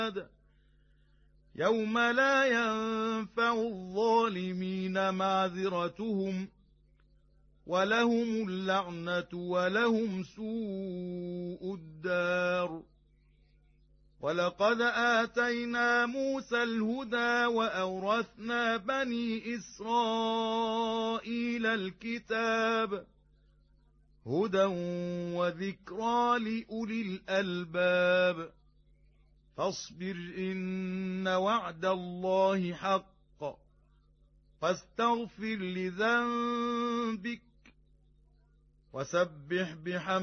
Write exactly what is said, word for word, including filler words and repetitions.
يوم لا ينفع الظالمين معذرتهم ولهم اللعنة ولهم سوء الدار. ولقد آتينا موسى الهدى وأورثنا بني إسرائيل الكتاب هدى وذكرى لأولي الألباب. فاصبر إن وعد الله حق واستغفر لذنبك وسبح بحمد